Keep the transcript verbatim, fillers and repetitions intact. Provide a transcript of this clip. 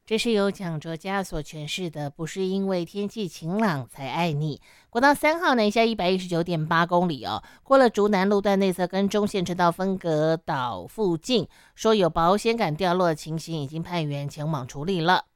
这是由蒋卓佳所诠释的，不是因为天气晴朗才爱你。国道三号南下一百一十九点八公里哦，过了竹南路段内侧跟中线车道分隔岛附近，说有保险杆掉落的情形，已经派员前往处理了。